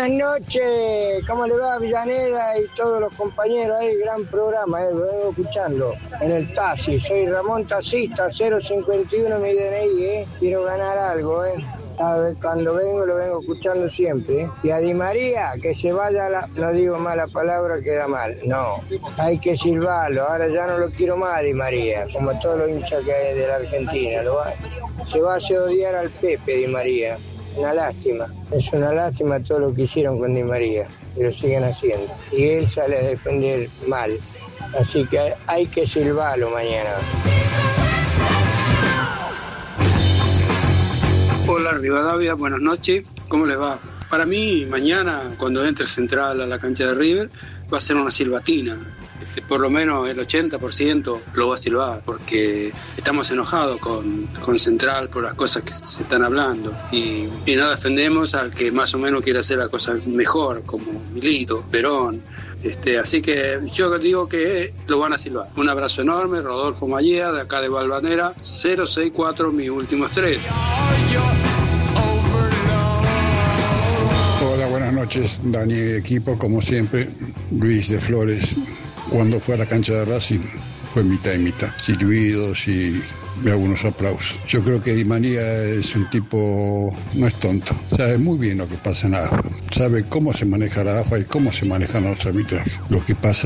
noches, ¿cómo le va Villaneda y todos los compañeros? Ahí, gran programa, lo vengo escuchando en el taxi. Soy Ramón Taxista, 051 mi DNI, quiero ganar algo, Cuando vengo lo vengo escuchando siempre, Y a Di María, que se vaya no digo mala palabra, queda mal. No, hay que silbarlo. Ahora ya no lo quiero más, Di María, como todos los hinchas que hay de la Argentina. Se va a hacer odiar al Pepe, Di María. Una lástima. Es una lástima todo lo que hicieron con Di María. Y lo siguen haciendo. Y él sale a defender mal. Así que hay que silbarlo mañana. Hola Rivadavia, buenas noches, ¿cómo les va? Para mí, mañana, cuando entre Central a la cancha de River, va a ser una silbatina. Por lo menos el 80% lo va a silbar, porque estamos enojados con Central por las cosas que se están hablando. Y no defendemos al que más o menos quiere hacer la cosa mejor, como Milito, Perón. Así que yo digo que lo van a silbar. Un abrazo enorme, Rodolfo Mallea, de acá de Balvanera, 064, mis últimos 3. Hola, buenas noches, Dani, equipo, como siempre, Luis de Flores. Cuando fue a la cancha de Racing fue mitad y mitad, silbidos y algunos aplausos. Yo creo que Di María es un tipo, no es tonto, sabe muy bien lo que pasa en la AFA, sabe cómo se maneja la AFA y cómo se manejan los arbitrajes. Lo que pasa